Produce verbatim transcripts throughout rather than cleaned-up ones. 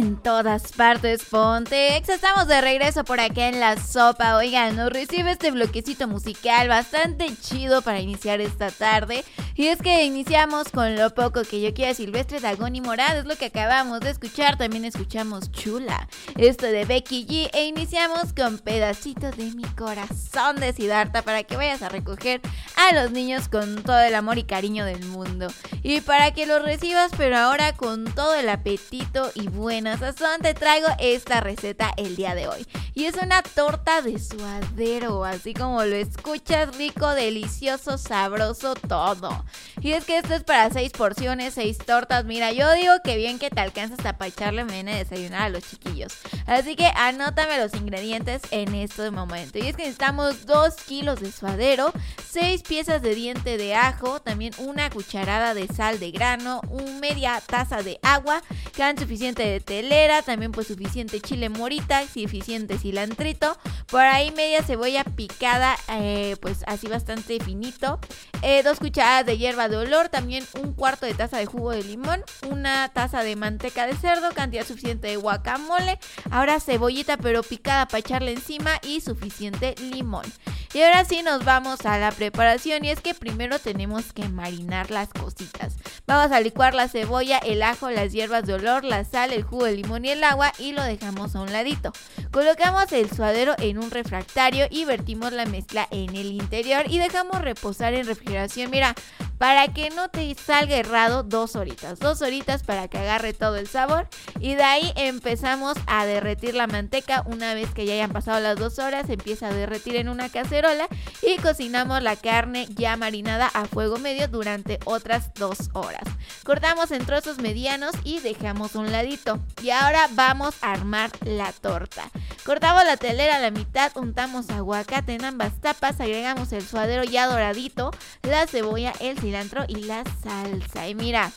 en todas partes, Pontex. Estamos de regreso por acá en La Sopa. Oigan, nos recibe este bloquecito musical bastante chido para iniciar esta tarde. Y es que iniciamos con Lo Poco Que Yo Quiero, Silvestre Dangond y Morad. Es lo que acabamos de escuchar. También escuchamos Chula, esto de Becky G. E iniciamos con Pedacito de Mi Corazón de Siddhartha, para que vayas a recoger a los niños con todo el amor y cariño del mundo. Y para que los recibas, pero ahora con todo el apetito y buena sazón, te traigo esta receta el día de hoy. Y es una torta de suadero, así como lo escuchas, rico, delicioso, sabroso, todo. Y es que esto es para seis porciones, seis tortas. Mira, yo digo que bien que te alcanza hasta para echarle mene de desayunar a los chiquillos. Así que anótame los ingredientes en este momento. Y es que necesitamos dos kilos de suadero, seis piezas de diente de ajo, también una cucharada de sal de grano, un media taza de agua, can suficiente de telera, también pues suficiente chile morita, suficiente cilantrito, por ahí media cebolla picada, eh, pues así bastante finito, eh, dos cucharadas de hierba de olor, también un cuarto de taza de jugo de limón, una taza de manteca de cerdo, cantidad suficiente de guacamole, ahora cebollita pero picada para echarle encima y suficiente limón. Y ahora sí nos vamos a la preparación, y es que primero tenemos que marinar las cositas. Vamos a licuar la cebolla, el ajo, las hierbas de olor, la sal, el jugo de limón y el agua, y lo dejamos a un ladito. Colocamos el suadero en un refractario y vertimos la mezcla en el interior y dejamos reposar en refrigeración, mira, para que no te salga errado, dos horitas, dos horitas para que agarre todo el sabor. Y de ahí empezamos a derretir la manteca. Una vez que ya hayan pasado las dos horas, empieza a derretir en una cacerola y cocinamos la carne ya marinada a fuego medio durante otras dos horas. Cortamos en trozos medianos y dejamos a un ladito. Y ahora vamos a armar la torta. Cortamos la telera a la mitad, untamos aguacate en ambas tapas, agregamos el suadero ya doradito, la cebolla, el cilantro y la salsa. Y mira,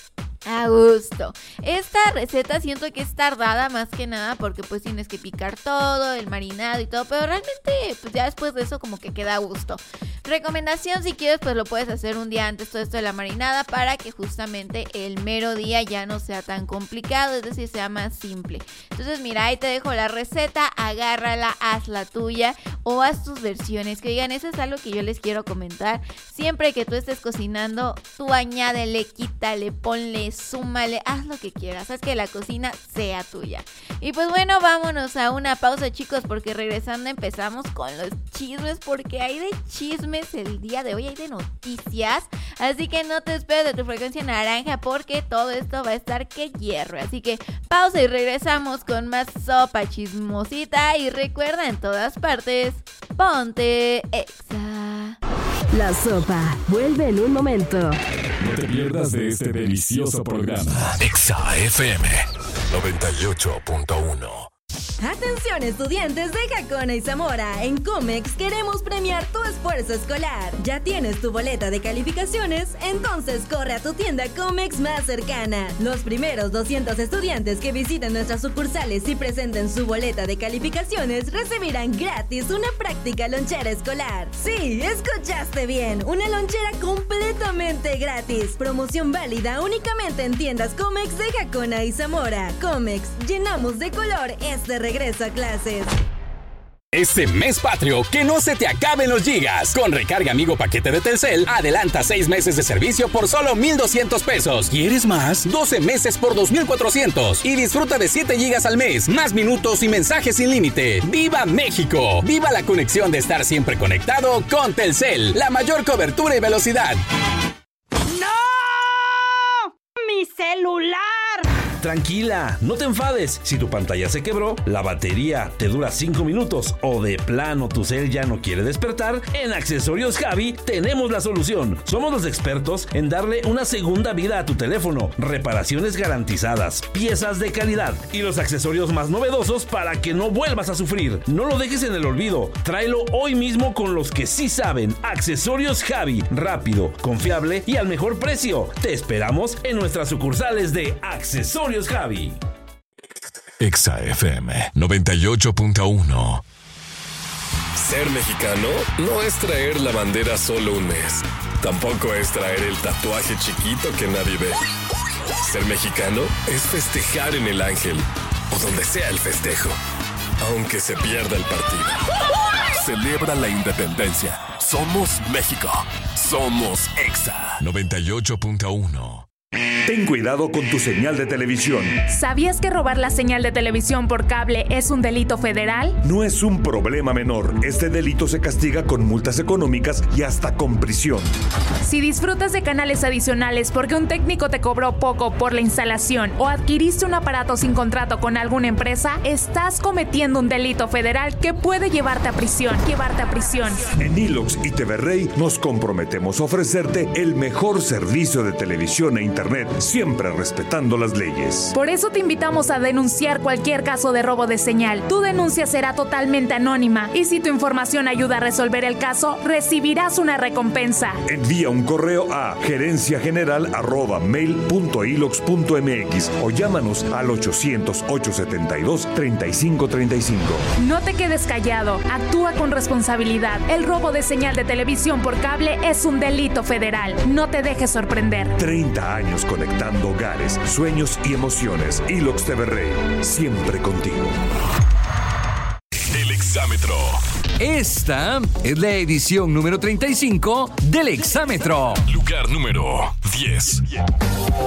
a gusto. Esta receta siento que es tardada más que nada porque pues tienes que picar todo, el marinado y todo, pero realmente pues ya después de eso como que queda a gusto. Recomendación, si quieres pues lo puedes hacer un día antes todo esto de la marinada para que justamente el mero día ya no sea tan complicado, es decir, sea más simple. Entonces mira, ahí te dejo la receta, agárrala, haz la tuya o haz tus versiones. Que digan, eso es algo que yo les quiero comentar. Siempre que tú estés cocinando, tú añádele, quítale, ponle, súmale, haz lo que quieras, haz que la cocina sea tuya. Y pues bueno, vámonos a una pausa, chicos, porque regresando empezamos con los chismes, porque hay de chismes el día de hoy, hay de noticias, así que no te esperes de tu frecuencia naranja porque todo esto va a estar que hierro. Así que pausa y regresamos con más sopa chismosita, y recuerda, en todas partes, ponte Exa. La Sopa vuelve en un momento. No te pierdas de este delicioso programa. Exa F M noventa y ocho punto uno. Atención estudiantes de Jacona y Zamora, en Comex queremos premiar tu esfuerzo escolar. ¿Ya tienes tu boleta de calificaciones? Entonces corre a tu tienda Comex más cercana. Los primeros doscientos estudiantes que visiten nuestras sucursales y presenten su boleta de calificaciones recibirán gratis una práctica lonchera escolar. Sí, escuchaste bien, una lonchera completamente gratis. Promoción válida únicamente en tiendas Comex de Jacona y Zamora. Comex, llenamos de color este regreso a clases. Este mes patrio, que no se te acaben los gigas. Con Recarga Amigo Paquete de Telcel, adelanta seis meses de servicio por solo mil doscientos pesos. ¿Quieres más? doce meses por dos mil cuatrocientos. Y disfruta de siete gigas al mes, más minutos y mensajes sin límite. ¡Viva México! ¡Viva la conexión de estar siempre conectado con Telcel! La mayor cobertura y velocidad. ¡No! ¡Mi celular! Tranquila, no te enfades. Si tu pantalla se quebró, la batería te dura cinco minutos o de plano tu cel ya no quiere despertar, en Accesorios Javi tenemos la solución. Somos los expertos en darle una segunda vida a tu teléfono. Reparaciones garantizadas, piezas de calidad y los accesorios más novedosos para que no vuelvas a sufrir. No lo dejes en el olvido. Tráelo hoy mismo con los que sí saben. Accesorios Javi, rápido, confiable y al mejor precio. Te esperamos en nuestras sucursales de Accesorios Javi. Exa F M noventa y ocho punto uno. Ser mexicano no es traer la bandera solo un mes. Tampoco es traer el tatuaje chiquito que nadie ve. Ser mexicano es festejar en el Ángel o donde sea el festejo, aunque se pierda el partido. Celebra la independencia. Somos México. Somos Exa noventa y ocho punto uno. Ten cuidado con tu señal de televisión. ¿Sabías que robar la señal de televisión por cable es un delito federal? No es un problema menor. Este delito se castiga con multas económicas y hasta con prisión. Si disfrutas de canales adicionales porque un técnico te cobró poco por la instalación o adquiriste un aparato sin contrato con alguna empresa, estás cometiendo un delito federal que puede llevarte a prisión. Llevarte a prisión. En Ilox y T V Rey nos comprometemos a ofrecerte el mejor servicio de televisión e internet, siempre respetando las leyes. Por eso te invitamos a denunciar cualquier caso de robo de señal. Tu denuncia será totalmente anónima y si tu información ayuda a resolver el caso, recibirás una recompensa. Envía un correo a gerencia general arroba mail punto ilox punto mx o llámanos al ochocientos, ochocientos setenta y dos, treinta y cinco treinta y cinco. No te quedes callado, actúa con responsabilidad. El robo de señal de televisión por cable es un delito federal. No te dejes sorprender. treinta años conectando hogares, sueños y emociones. Ilox T V Rey, siempre contigo. El Exámetro. Esta es la edición número treinta y cinco del Exámetro. Lugar número diez.